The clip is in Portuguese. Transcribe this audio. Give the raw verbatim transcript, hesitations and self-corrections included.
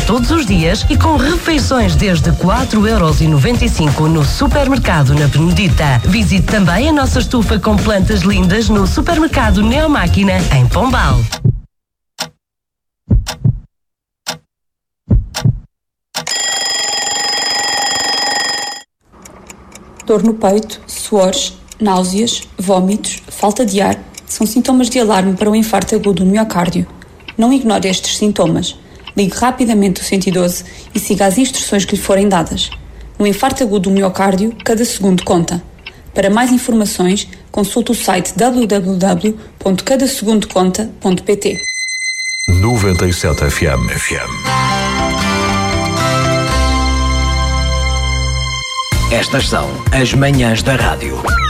todos os dias e com refeições desde quatro euros e noventa e cinco no supermercado na Benedita. Visite também a nossa estufa com plantas lindas no supermercado Neomáquina, em Pombal. Dor no peito, suores, náuseas, vômitos, falta de ar são sintomas de alarme para o infarto agudo do miocárdio. Não ignore estes sintomas. Ligue rapidamente o cento e doze e siga as instruções que lhe forem dadas. No infarto agudo do miocárdio, cada segundo conta. Para mais informações, consulte o site w w w ponto cada segundo conta ponto p t. noventa e sete F M. F M. Estas são as manhãs da rádio.